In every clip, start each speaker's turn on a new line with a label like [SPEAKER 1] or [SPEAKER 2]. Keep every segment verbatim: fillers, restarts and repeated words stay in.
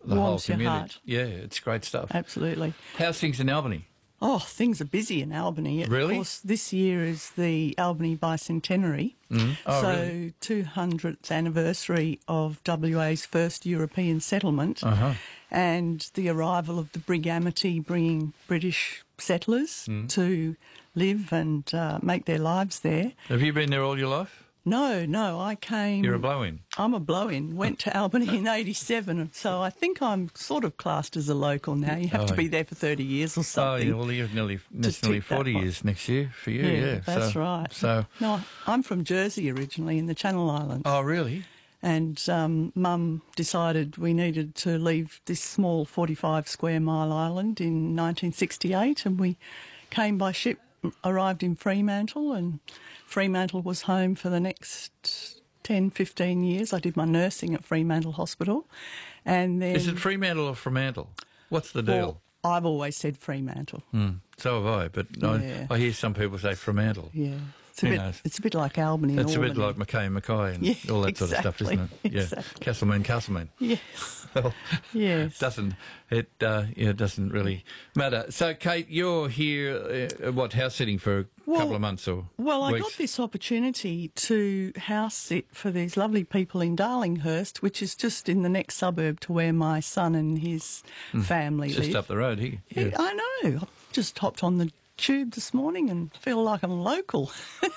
[SPEAKER 1] the whole
[SPEAKER 2] Warms your
[SPEAKER 1] community.
[SPEAKER 2] heart.
[SPEAKER 1] Yeah, it's great stuff.
[SPEAKER 2] Absolutely.
[SPEAKER 1] How's things in Albany?
[SPEAKER 2] Oh, things are busy in Albany.
[SPEAKER 1] Really?
[SPEAKER 2] Of course, this year is the Albany Bicentenary.
[SPEAKER 1] Mm. Oh,
[SPEAKER 2] so
[SPEAKER 1] really?
[SPEAKER 2] two hundredth anniversary of W A's first European settlement
[SPEAKER 1] Uh-huh.
[SPEAKER 2] and the arrival of the Brig Amity bringing British settlers
[SPEAKER 1] Mm.
[SPEAKER 2] to live and uh, make their lives there.
[SPEAKER 1] Have you been there all your life?
[SPEAKER 2] No, no, I came...
[SPEAKER 1] You're a blow-in.
[SPEAKER 2] I'm a blow-in. Went to Albany in eighty-seven, so I think I'm sort of classed as a local now. You have
[SPEAKER 1] Oh,
[SPEAKER 2] to be
[SPEAKER 1] yeah.
[SPEAKER 2] there for thirty years or
[SPEAKER 1] Oh,
[SPEAKER 2] something.
[SPEAKER 1] yeah, well, you're nearly, that's nearly
[SPEAKER 2] tick that
[SPEAKER 1] forty
[SPEAKER 2] box.
[SPEAKER 1] years next year for you, yeah.
[SPEAKER 2] that's
[SPEAKER 1] so,
[SPEAKER 2] right.
[SPEAKER 1] So,
[SPEAKER 2] No, I'm from Jersey originally, in the Channel Islands.
[SPEAKER 1] oh, really?
[SPEAKER 2] And um, Mum decided we needed to leave this small forty-five square mile island in nineteen sixty-eight, and we came by ship, arrived in Fremantle, and Fremantle was home for the next ten, fifteen years. I did my nursing at Fremantle Hospital. And then...
[SPEAKER 1] Is it Fremantle or Fremantle? What's the deal?
[SPEAKER 2] Well, I've always said Fremantle.
[SPEAKER 1] Hmm. So have I, but
[SPEAKER 2] Yeah.
[SPEAKER 1] I, I hear some people say Fremantle.
[SPEAKER 2] Yeah. It's a,
[SPEAKER 1] Who
[SPEAKER 2] bit,
[SPEAKER 1] knows?
[SPEAKER 2] it's a bit like Albany and
[SPEAKER 1] It's a bit
[SPEAKER 2] Albany.
[SPEAKER 1] like Mackay and Mackay and
[SPEAKER 2] Yeah,
[SPEAKER 1] all that sort of stuff,
[SPEAKER 2] exactly,
[SPEAKER 1] isn't it? Yeah.
[SPEAKER 2] exactly.
[SPEAKER 1] Castlemaine, Castlemaine.
[SPEAKER 2] Yes.
[SPEAKER 1] Well,
[SPEAKER 2] Yes.
[SPEAKER 1] doesn't it? Uh, yeah, it doesn't really matter. So, Kate, you're here. Uh, what, house sitting for a
[SPEAKER 2] Well-
[SPEAKER 1] couple of months or
[SPEAKER 2] Well, I
[SPEAKER 1] weeks?
[SPEAKER 2] got this opportunity to house sit for these lovely people in Darlinghurst, which is just in the next suburb to where my son and his family
[SPEAKER 1] Just
[SPEAKER 2] live.
[SPEAKER 1] up the road here.
[SPEAKER 2] Yeah,
[SPEAKER 1] Yeah.
[SPEAKER 2] I know. I've just hopped on the tube this morning and feel like I'm local.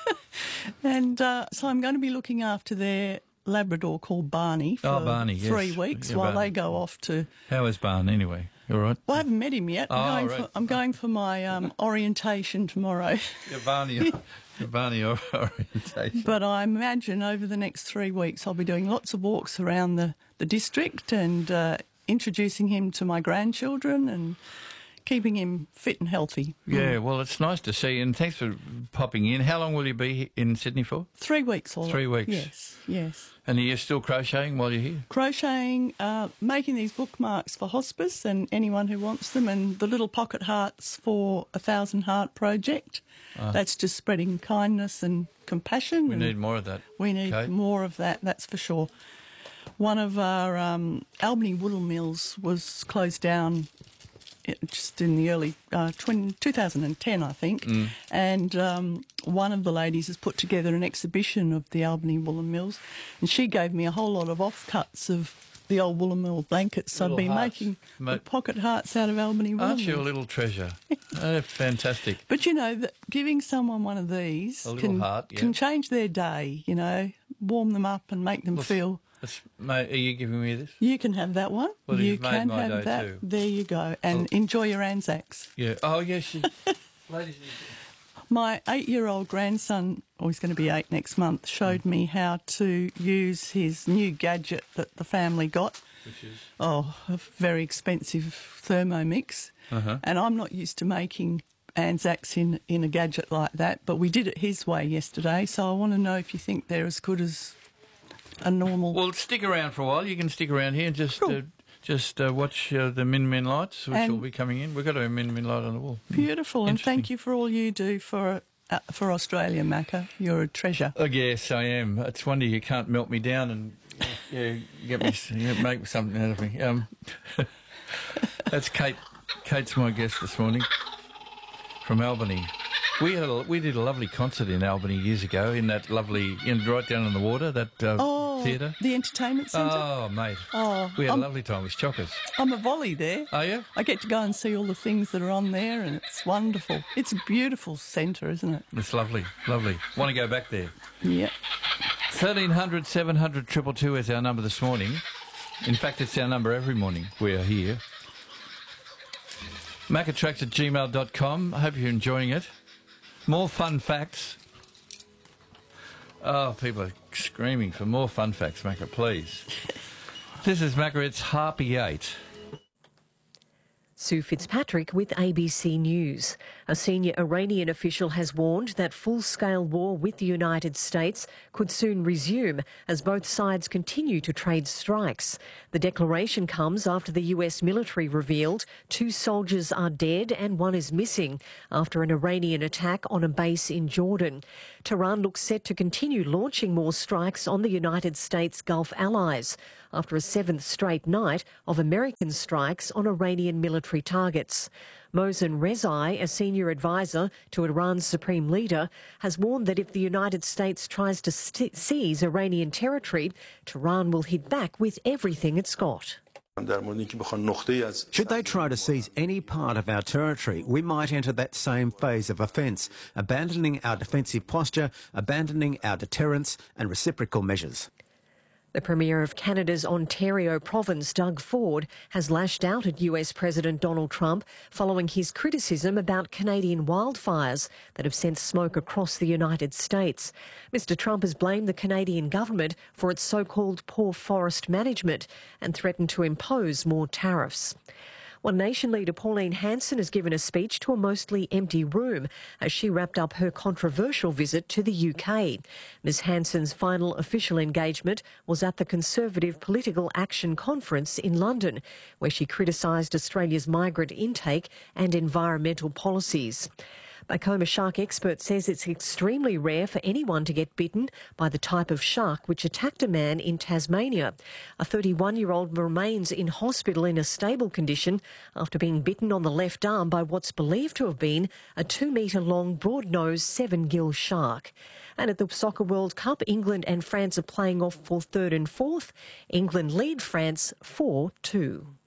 [SPEAKER 2] and uh, so I'm going to be looking after their Labrador called Barney for
[SPEAKER 1] Oh, Barney, yes.
[SPEAKER 2] three weeks
[SPEAKER 1] Yeah,
[SPEAKER 2] while
[SPEAKER 1] Barney.
[SPEAKER 2] they go off to...
[SPEAKER 1] How is Barn anyway? You all right?
[SPEAKER 2] Well, I haven't met him yet. I'm,
[SPEAKER 1] Oh,
[SPEAKER 2] going,
[SPEAKER 1] right.
[SPEAKER 2] for, I'm going for my um, orientation tomorrow.
[SPEAKER 1] Yeah, Barney. yeah, Barney or- orientation.
[SPEAKER 2] But I imagine over the next three weeks I'll be doing lots of walks around the, the district and uh, introducing him to my grandchildren and keeping him fit and healthy.
[SPEAKER 1] Yeah, well, it's nice to see, and thanks for popping in. How long will you be in Sydney for?
[SPEAKER 2] Three weeks all
[SPEAKER 1] Three weeks.
[SPEAKER 2] Yes, yes.
[SPEAKER 1] And are you still crocheting while you're here?
[SPEAKER 2] Crocheting, uh, making these bookmarks for hospice and anyone who wants them, and the little pocket hearts for a Thousand Heart Project. That's just spreading kindness and compassion.
[SPEAKER 1] We
[SPEAKER 2] and
[SPEAKER 1] need more of that.
[SPEAKER 2] We need
[SPEAKER 1] Kate.
[SPEAKER 2] more of that, that's for sure. One of our um, Albany Wool Mills was closed down i- just in the early uh, twenty, two thousand ten, I think,
[SPEAKER 1] Mm.
[SPEAKER 2] and um, one of the ladies has put together an exhibition of the Albany Wool Mills, and she gave me a whole lot of offcuts of the old Wool Mill blankets. So I've
[SPEAKER 1] Little
[SPEAKER 2] been
[SPEAKER 1] hearts.
[SPEAKER 2] making
[SPEAKER 1] Ma-
[SPEAKER 2] pocket hearts out of Albany Wool
[SPEAKER 1] Aren't you a
[SPEAKER 2] Mills.
[SPEAKER 1] little treasure? Oh, fantastic.
[SPEAKER 2] But you know, that giving someone one of these
[SPEAKER 1] A little
[SPEAKER 2] can,
[SPEAKER 1] heart, yeah.
[SPEAKER 2] can change their day, you know, warm them up and make them feel...
[SPEAKER 1] That's, mate, are you giving me this?
[SPEAKER 2] You can have that one.
[SPEAKER 1] Well,
[SPEAKER 2] you
[SPEAKER 1] you've made
[SPEAKER 2] can
[SPEAKER 1] my
[SPEAKER 2] have
[SPEAKER 1] day
[SPEAKER 2] that.
[SPEAKER 1] too.
[SPEAKER 2] There you go. And enjoy your Anzacs.
[SPEAKER 1] Yeah. Oh, yes. You, ladies,
[SPEAKER 2] My eight-year-old grandson, oh, he's going to be eight next month, showed me how to use his new gadget that the family got.
[SPEAKER 1] which is...
[SPEAKER 2] Oh, a very expensive Thermomix.
[SPEAKER 1] Uh-huh.
[SPEAKER 2] And I'm not used to making Anzacs in, in a gadget like that, but we did it his way yesterday, so I want to know if you think they're as good as a normal...
[SPEAKER 1] Well, stick around for a while. You can stick around here and just
[SPEAKER 2] Cool.
[SPEAKER 1] uh, just uh, watch uh, the Min Min lights, which
[SPEAKER 2] And-
[SPEAKER 1] will be coming in. We've got a Min Min light on the wall.
[SPEAKER 2] Beautiful, and thank
[SPEAKER 1] Interesting.
[SPEAKER 2] you for all you do for uh, for Australia, Macca. You're a treasure.
[SPEAKER 1] Oh, yes, I am. It's wonder you can't melt me down and yeah, get me, yeah, make something out of me. Um, that's Kate. Kate's my guest this morning from Albany. We had a, we did a lovely concert in Albany years ago in that lovely, in, right down on the water, that uh,
[SPEAKER 2] Oh,
[SPEAKER 1] theatre.
[SPEAKER 2] the entertainment centre.
[SPEAKER 1] Oh, mate.
[SPEAKER 2] Oh,
[SPEAKER 1] we had
[SPEAKER 2] I'm-
[SPEAKER 1] a lovely time with Chockers.
[SPEAKER 2] I'm a volley there.
[SPEAKER 1] Are you?
[SPEAKER 2] I get to go and see all the things that are on there, and it's wonderful. It's a beautiful centre, isn't it?
[SPEAKER 1] It's lovely, lovely. Want to go back there.
[SPEAKER 2] Yeah.
[SPEAKER 1] thirteen hundred, seven hundred, two two two is our number this morning. In fact, it's our number every morning. We are here. macatracks at gmail dot com. I hope you're enjoying it. More fun facts. Oh, people are screaming for more fun facts, Macca, please. This is Macca, it's Harpy eight.
[SPEAKER 3] Sue Fitzpatrick with A B C News. A senior Iranian official has warned that full-scale war with the United States could soon resume as both sides continue to trade strikes. The declaration comes after the U S military revealed two soldiers are dead and one is missing after an Iranian attack on a base in Jordan. Tehran looks set to continue launching more strikes on the United States Gulf allies after a seventh straight night of American strikes on Iranian military targets. Mohsen Rezai, a senior advisor to Iran's supreme leader, has warned that if the United States tries to st- seize Iranian territory, Tehran will hit back with everything it's got.
[SPEAKER 4] Should they try to seize any part of our territory, we might enter that same phase of offence, abandoning our defensive posture, abandoning our deterrence and reciprocal measures.
[SPEAKER 3] The Premier of Canada's Ontario province, Doug Ford, has lashed out at U S President Donald Trump following his criticism about Canadian wildfires that have sent smoke across the United States. Mister Trump has blamed the Canadian government for its so-called poor forest management and threatened to impose more tariffs. One Nation leader Pauline Hanson has given a speech to a mostly empty room as she wrapped up her controversial visit to the U K. Ms Hanson's final official engagement was at the Conservative Political Action Conference in London, where she criticised Australia's migrant intake and environmental policies. Baikoma shark expert says it's extremely rare for anyone to get bitten by the type of shark which attacked a man in Tasmania. A thirty-one-year-old remains in hospital in a stable condition after being bitten on the left arm by what's believed to have been a two-metre-long, broad-nosed, seven-gill shark. And at the Soccer World Cup, England and France are playing off for third and fourth. England lead France four two.